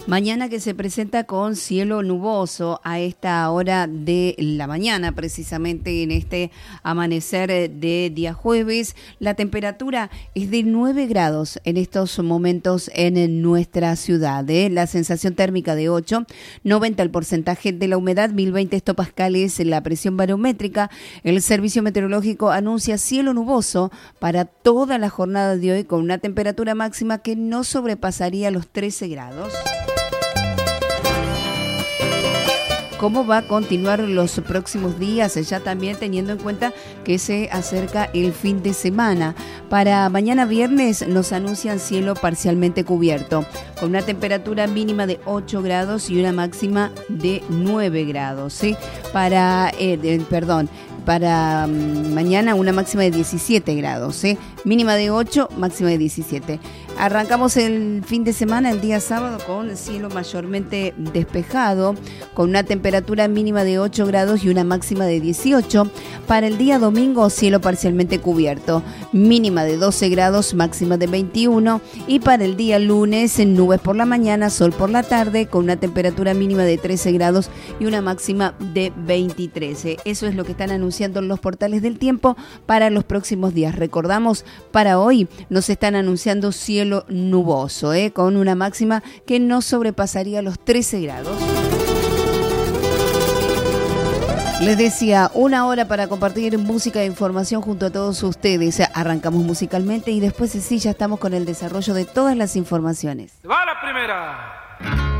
Mañana que se presenta con cielo nuboso a esta hora de la mañana, precisamente en este amanecer de día jueves. La temperatura es de 9 grados en estos momentos en nuestra ciudad. La sensación térmica de 8, 90 el porcentaje de la humedad, 1020 hectopascales la presión barométrica. El Servicio Meteorológico anuncia cielo nuboso para toda la jornada de hoy con una temperatura máxima que no sobrepasaría los 13 grados. ¿Cómo va a continuar los próximos días? Ya también teniendo en cuenta que se acerca el fin de semana. Para mañana viernes nos anuncian cielo parcialmente cubierto, con una temperatura mínima de 8 grados y una máxima de 9 grados. ¿Sí? Para mañana una máxima de 17 grados, mínima de 8, máxima de 17. Arrancamos el fin de semana, el día sábado, con cielo mayormente despejado, con una temperatura mínima de 8 grados y una máxima de 18. Para el día domingo, cielo parcialmente cubierto, mínima de 12 grados, máxima de 21. Y para el día lunes, nubes por la mañana, sol por la tarde, con una temperatura mínima de 13 grados y una máxima de 23. Eso es lo que están anunciando los portales del tiempo para los próximos días. Recordamos, para hoy nos están anunciando cielo nuboso, con una máxima que no sobrepasaría los 13 grados. Les decía, una hora para compartir música e información junto a todos ustedes. Arrancamos musicalmente y después sí, ya estamos con el desarrollo de todas las informaciones. ¡Va la primera!